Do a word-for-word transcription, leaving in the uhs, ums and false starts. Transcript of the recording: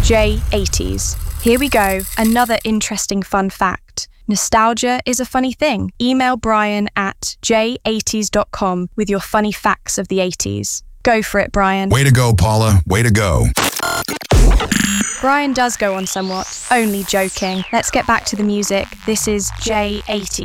J eighties. Here we go, another interesting fun fact. Nostalgia is a funny thing. Email Brian at j eighties dot com with your funny facts of the eighties. Go for it, Brian. Way to go, Paula. Way to go. Brian does go on somewhat. Only joking. Let's get back to the music. This is J eighty.